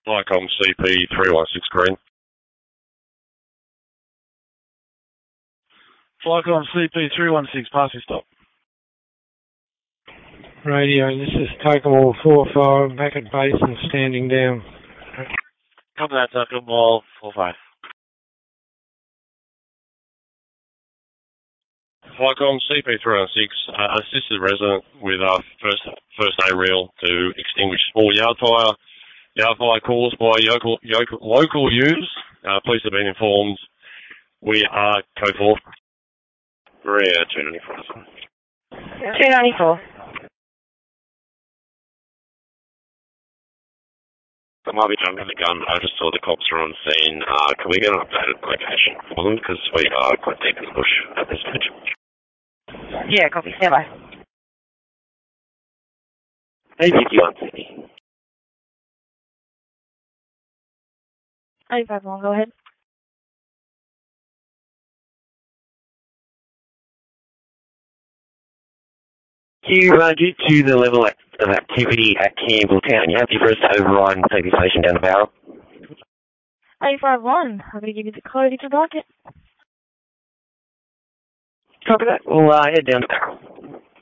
Flycom CP316 green. Flycom CP316, passing stop. Radio, this is Tokyo 45, back at base and standing down. Copy that, Tokyo 45. Flycom CP316, assisted resident with first aid reel to extinguish small yard fire. Yard fire caused by local use. Police have been informed. We are code 4. Maria 294. 294. I might be jumping the gun. I just saw the cops are on scene. Can we get an updated location for them? Because we are quite deep in the bush at this stage. Yeah, copy. Stand by. A51 Sydney. 851, go ahead. Due to the level of activity at Campbelltown, you have to first override and take the station down the barrel. 851, I'm going to give you the code if you'd like it. Copy that. We'll head down to barrel.